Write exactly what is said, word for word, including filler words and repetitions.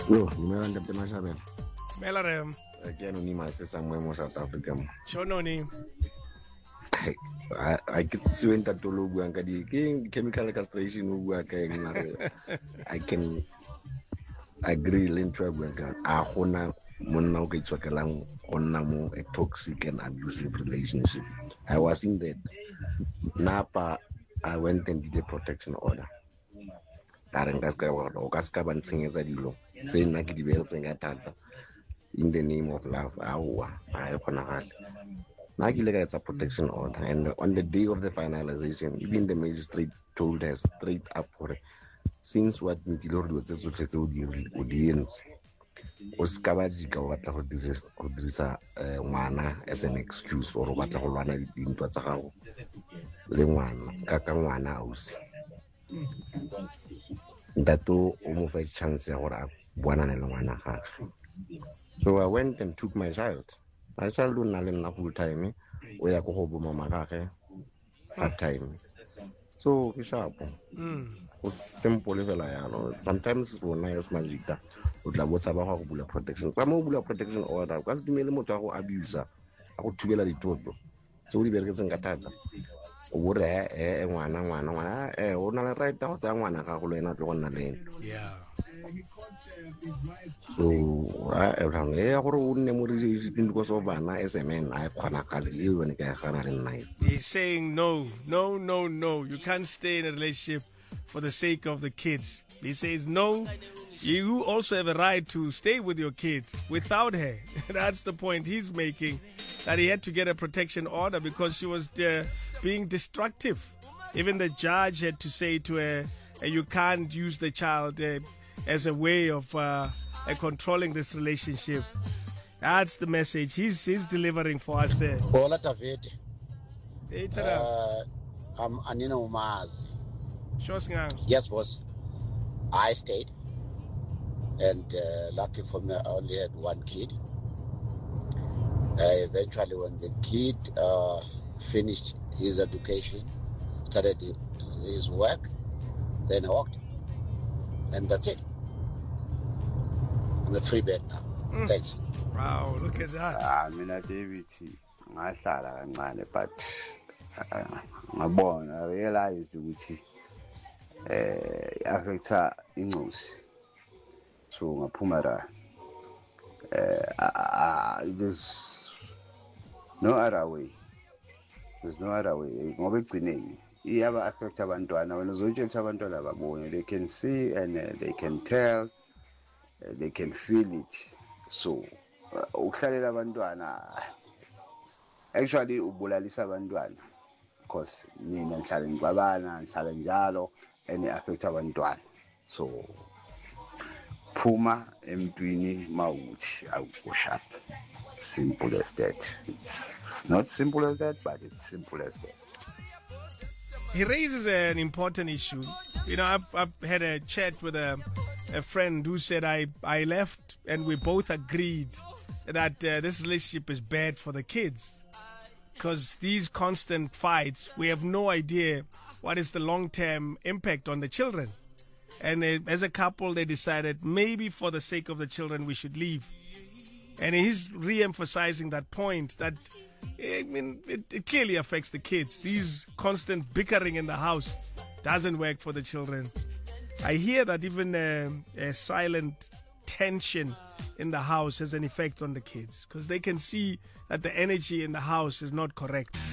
Yo, numero Ntate Mashabela. Mela rem. Ke ano ni masesa mo mo South Africa mo. Shono ni. I I ke tswe ntate lo buang ka di ke chemical castration o bua ka eng mare. I can agree le ntwa buang ka a gona monna o ka itswakelang go nna mo a toxic and abusive relationship. I was in that. Napa I went and did a protection order. Tare nka ska wa o ka ska ba ntsenyetsa dilo tse nna ke di beeletseng ka thata in the name of love. Awa a khona gale na ke le ka etsa protection order, and on the day of the finalization even the magistrate told us straight up for since what ntilo re dilo tse tsotlhe tse o di o di entse o ska ba jika o batla go dirisa go dirisa ngwana as an excuse or o batla go lwana dintwa tsa gago le ngwana ka ka ngwana ausi ndato o mo fa chance ya gore a buanane le ngwana gagwe. So I went and took my child. My child o na le nna full time o ya go go bo mama gagwe part time. So ke shapo o simple fela yalo. Sometimes o na yes magika o tla botsa ba go bula protection kwa mo bula protection order ka se dumele motho a go abuse a go thubela ditoto so o di bereketseng ka thata o bore e ngwana ngwana ngwana eh o na le right go tsa ngwana ga go le ena tlo go nna le yeah. So I rang e gore o nne mo relationship because of bana as a man I khona kale le yone ka gana le nna. He's saying no no no no, you can't stay in a relationship for the sake of the kids. He says no, you also have a right to stay with your kid without her. That's the point he's making, that he had to get a protection order because she was uh, being destructive. Even the judge had to say to her, uh, you can't use the child uh, as a way of uh, uh, controlling this relationship. That's the message he's, he's delivering for us there. Hola David. Hey, uh, I'm Anina Umaz. Yes, boss. I stayed, and uh, lucky for me, I only had one kid. Uh, eventually, when the kid uh, finished his education, started his work, then I walked, and that's it. I'm a free bed now. Mm. Thanks. Wow, look at that. I mean, I David, I thought I was but I born. I realized ukuthi eh affecta ingozi so ngaphuma la eh there's no other way there's no other way ngoba egcineni iyaba affecta abantwana wena uzotshela abantwana babone they can see and uh, they can tell uh, they can feel it. So ukuhlalela abantwana actually ubulalisa abantwana because nina ngihlala ngibabana ngihlala njalo and affect abantwana. So phuma emntwini mawuthi awushap. Simple as that. It's not simple as that, but it's simple as that. He raises an important issue. You know, I've, I've had a chat with a, a friend who said I, I left and we both agreed that uh, this relationship is bad for the kids. Because these constant fights, we have no idea what is the long-term impact on the children. And uh, as a couple, they decided maybe for the sake of the children, we should leave. And he's re-emphasizing that point that I mean, it, it clearly affects the kids. These constant bickering in the house doesn't work for the children. I hear that even uh, a silent tension in the house has an effect on the kids because they can see that the energy in the house is not correct.